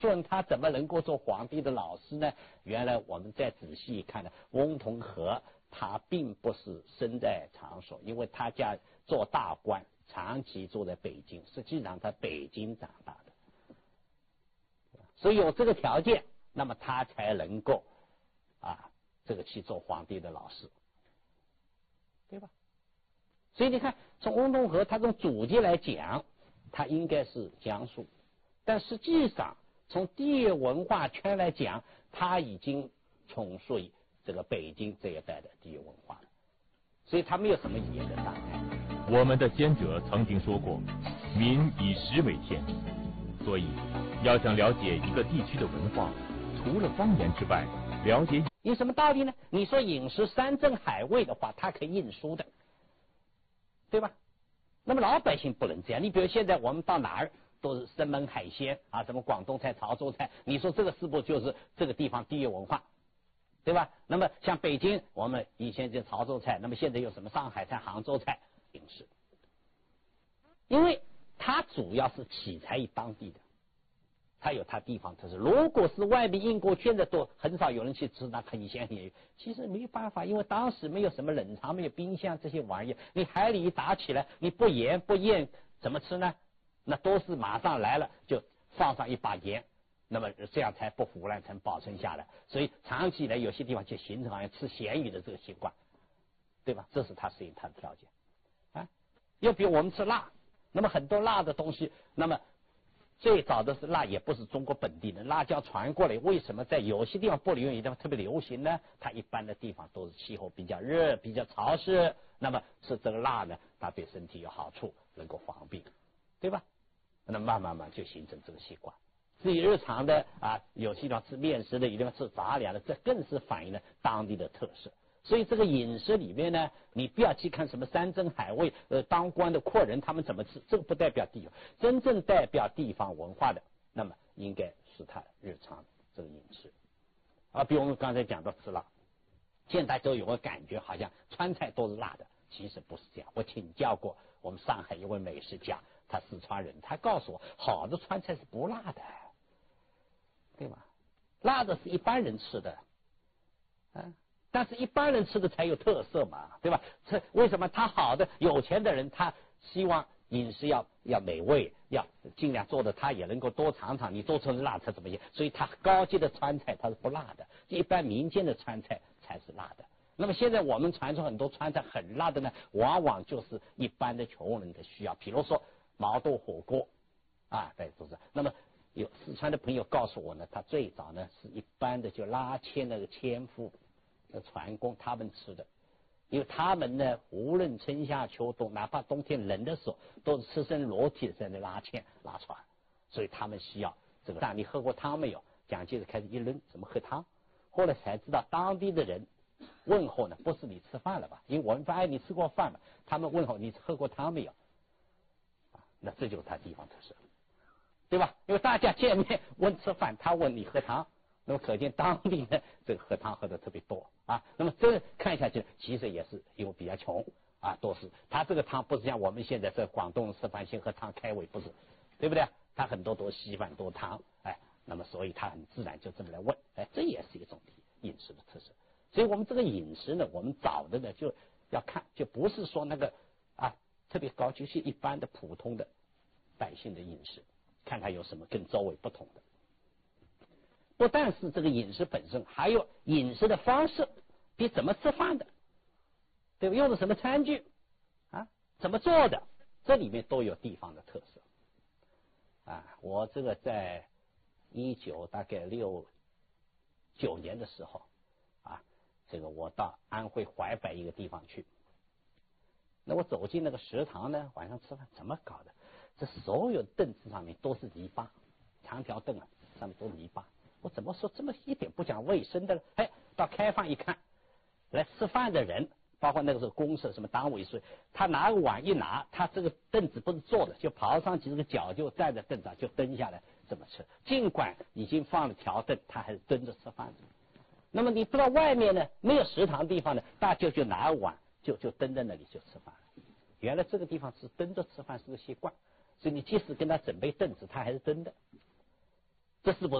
问他怎么能够做皇帝的老师呢？原来我们再仔细一看呢，翁同龢他并不是身在场所，因为他家做大官，长期住在北京，实际上他北京长大的，所以有这个条件，那么他才能够这个去做皇帝的老师，对吧？所以你看，从翁同龢他从祖籍来讲，他应该是江苏，但实际上从地域文化圈来讲，他已经从属于这个北京这一带的地域文化了，所以他没有什么语言的障碍。 我们的先者曾经说过，民以食为天，所以要想了解一个地区的文化，除了方言之外，了解有什么道理呢？你说饮食山珍海味的话，它可以印书的，对吧？那么老百姓不能这样。你比如现在我们到哪儿都是生猛海鲜什么广东菜、潮州菜，你说这个是不就是这个地方地域文化，对吧？那么像北京，我们以前就潮州菜，那么现在有什么上海菜、杭州菜饮食，因为它主要是取材于当地的，它有它地方特色。如果是外面印过圈的多，很少有人去吃，那很鲜也有。其实没办法，因为当时没有什么冷藏，没有冰箱这些玩意儿，你海里一打起来，你不盐不腌怎么吃呢？那都是马上来了就放上一把盐，那么这样才不腐烂，才保存下来。所以长期以来有些地方就形成好像吃咸鱼的这个习惯，对吧？这是它适应它的条件又比如我们吃辣，那么很多辣的东西，那么最早的是辣也不是中国本地的，辣椒传过来，为什么在有些地方不流行，有些地方特别流行呢？它一般的地方都是气候比较热、比较潮湿，那么吃这个辣呢，它对身体有好处，能够防病，对吧？那慢慢就形成这个习惯。至于日常的有些地方吃面食的，有地方吃杂粮的，这更是反映了当地的特色。所以这个饮食里面呢，你不要去看什么山珍海味，当官的阔人他们怎么吃，这个不代表地方，真正代表地方文化的，那么应该是他日常这个饮食。比如我们刚才讲到吃辣，现在都有个感觉好像川菜都是辣的，其实不是这样。我请教过我们上海一位美食家，他四川人，他告诉我，好的川菜是不辣的，对吧？辣的是一般人吃的，但是一般人吃的才有特色嘛，对吧？这为什么他好的有钱的人，他希望饮食要美味，要尽量做的他也能够多尝尝，你多吃辣才怎么样？所以他高级的川菜他是不辣的，一般民间的川菜才是辣的。那么现在我们传出很多川菜很辣的呢，往往就是一般的穷人的需要，比如说毛豆火锅对，都是。那么有四川的朋友告诉我呢，他最早呢是一般的就拉纤那个纤夫船工他们吃的，因为他们呢无论春夏秋冬，哪怕冬天冷的时候，都是赤身裸体在那拉纤拉船，所以他们需要这个。但你喝过汤没有？蒋介石开始一论怎么喝汤，后来才知道当地的人问候呢不是你吃饭了吧？因为我们说你吃过饭吗？他们问候你喝过汤没有？那这就是他地方特色，对吧？因为大家见面问吃饭，他问你喝汤，那么可见当地呢这个喝汤喝的特别多那么这看下去其实也是因为比较穷都是他这个汤不是像我们现在在广东吃饭先喝汤开胃，不是，对不对？他很多都稀饭多汤那么所以他很自然就这么来问这也是一种饮食的特色。所以我们这个饮食呢，我们找的呢就要看，就不是说那个特别高级，是一般的普通的百姓的饮食，看它有什么跟周围不同的。不但是这个饮食本身，还有饮食的方式，比怎么吃饭的，对吧？用的什么餐具怎么做的，这里面都有地方的特色我这个在大概69年的时候这个我到安徽淮北一个地方去，那我走进那个食堂呢，晚上吃饭怎么搞的？这所有凳子上面都是泥巴，长条凳上面都是泥巴。我怎么说这么一点不讲卫生的呢？到开放一看，来吃饭的人，包括那个时候公社什么党委书，他拿个碗一拿，他这个凳子不是坐的，就跑上去，这个脚就站在凳上就蹲下来这么吃。尽管已经放了条凳，他还是蹲着吃饭。那么你不知道外面呢没有食堂地方呢，大家就拿个碗就蹲在那里就吃饭了。原来这个地方是蹲着吃饭是个习惯，所以你即使跟他准备凳子，他还是蹲的这是不是